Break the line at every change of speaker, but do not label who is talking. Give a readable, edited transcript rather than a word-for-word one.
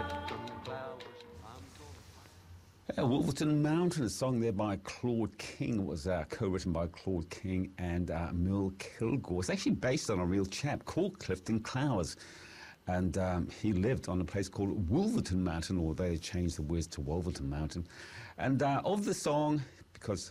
Wolverton Mountain, a song there by Claude King. It was co-written by Claude King and Mill Kilgore. It's actually based on a real chap called Clifton Clowes. And he lived on a place called Wolverton Mountain, or they changed the words to Wolverton Mountain. And of the song, because